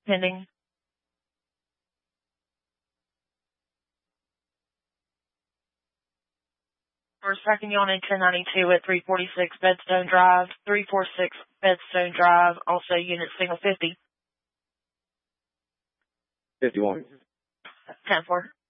Pending. We're tracking you on a 1092 at 346 Bedstone Drive, 346 Bedstone Drive, also unit signal 50. 51. 10-4.